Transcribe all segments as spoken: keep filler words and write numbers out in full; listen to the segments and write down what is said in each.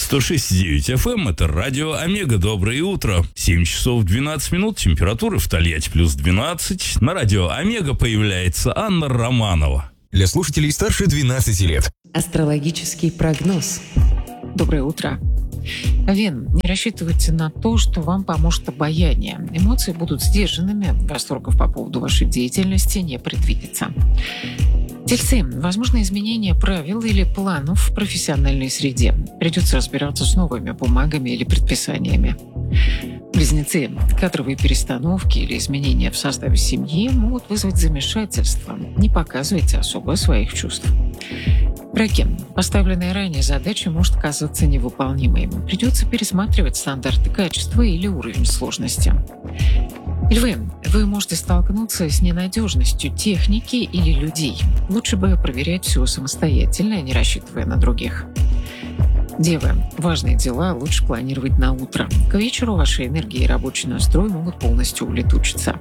сто шесть и девять эф эм, это радио Омега. Доброе утро. семь часов двенадцать минут, температура в Тольятти плюс двенадцать. На радио Омега появляется Анна Романова. Для слушателей старше двенадцати лет. Астрологический прогноз. Доброе утро. Овен, не рассчитывайте на то, что вам поможет обаяние. Эмоции будут сдержанными, восторгов по поводу вашей деятельности не предвидится. Тельцы, возможно изменение правил или планов в профессиональной среде. Придется разбираться с новыми бумагами или предписаниями. Близнецы, кадровые перестановки или изменения в составе семьи могут вызвать замешательство. Не показывайте особо своих чувств. Раки. Поставленная ранее задача может казаться невыполнимой. Придется пересматривать стандарты качества или уровень сложности. Львы. Вы можете столкнуться с ненадежностью техники или людей. Лучше бы проверять все самостоятельно, а не рассчитывая на других. Девы. Важные дела лучше планировать на утро. К вечеру ваша энергия и рабочий настрой могут полностью улетучиться.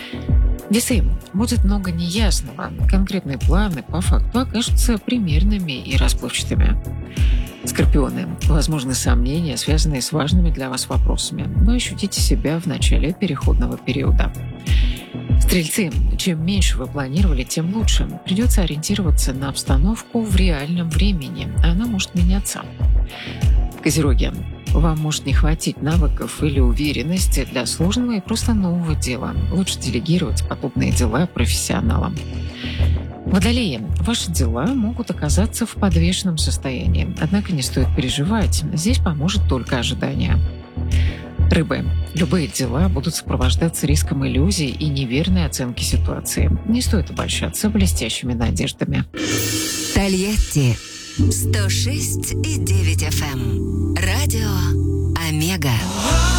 Весы. Будет много неясного. Конкретные планы по факту окажутся примерными и расплывчатыми. Скорпионы. Возможны сомнения, связанные с важными для вас вопросами. Вы ощутите себя в начале переходного периода. Стрельцы. Чем меньше вы планировали, тем лучше. Придется ориентироваться на обстановку в реальном времени. Она может меняться. Козероги. Вам может не хватить навыков или уверенности для сложного и просто нового дела. Лучше делегировать подобные дела профессионалам. Водолеи. Ваши дела могут оказаться в подвешенном состоянии. Однако не стоит переживать. Здесь поможет только ожидание. Рыбы. Любые дела будут сопровождаться риском иллюзий и неверной оценки ситуации. Не стоит обольщаться блестящими надеждами. Тольятти сто шесть и девять эф эм. Радио Омега.